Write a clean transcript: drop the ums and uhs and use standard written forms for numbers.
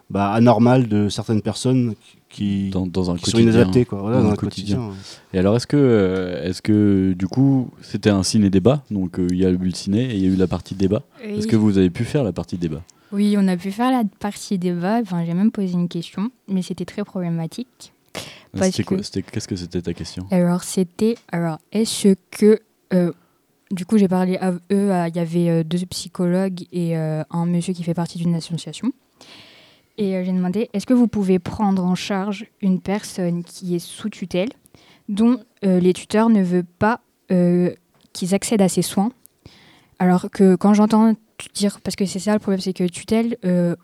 anormales de certaines personnes qui Dans un sont quotidien. inadaptées, quoi. Voilà, Dans dans un le quotidien. quotidien. Et alors, est-ce que du coup, c'était un ciné-débat? Donc, il y a eu le ciné et il y a eu la partie débat. Oui. Est-ce que vous avez pu faire la partie débat? Oui, on a pu faire la partie débat. Enfin, j'ai même posé une question, mais c'était très problématique. Parce C'était quoi, que- qu'est-ce que c'était ta question? Est-ce que... du coup, j'ai parlé à eux, il y avait 2 psychologues et un monsieur qui fait partie d'une association. Et j'ai demandé, est-ce que vous pouvez prendre en charge une personne qui est sous tutelle, dont les tuteurs ne veulent pas qu'ils accèdent à ses soins? Alors que quand j'entends dire, parce que c'est ça le problème, c'est que tutelle,